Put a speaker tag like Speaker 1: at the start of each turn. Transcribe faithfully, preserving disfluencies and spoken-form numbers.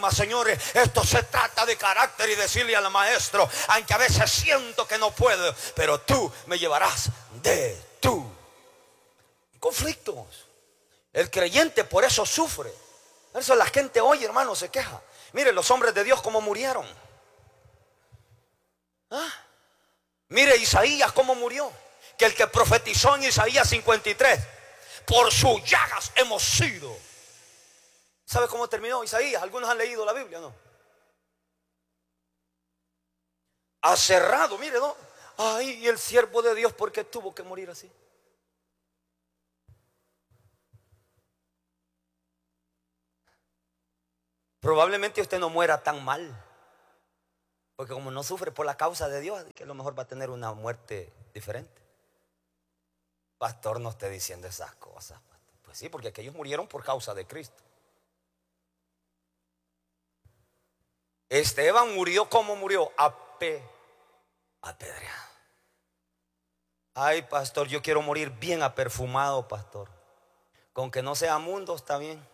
Speaker 1: Señores, esto se trata de carácter y decirle al maestro, aunque a veces siento que no puedo, pero tú me llevarás de tú. Conflictos. El creyente por eso sufre. Por eso la gente hoy, hermano, se queja. Mire los hombres de Dios cómo murieron. ¿Ah? Mire Isaías cómo murió. Que el que profetizó en Isaías cincuenta y tres, por sus llagas hemos sido. ¿Sabe cómo terminó Isaías? Algunos han leído la Biblia, ¿no? Aserrado, mire, ¿no? Ay, el siervo de Dios, ¿por qué tuvo que morir así? Probablemente usted no muera tan mal, porque como no sufre por la causa de Dios, que a lo mejor va a tener una muerte diferente. Pastor, no esté diciendo esas cosas, pastor. Pues sí, porque aquellos murieron por causa de Cristo. Esteban murió, ¿cómo murió? Ape, apedreado. Ay, pastor, yo quiero morir bien aperfumado, pastor. Con que no sea mundo está bien.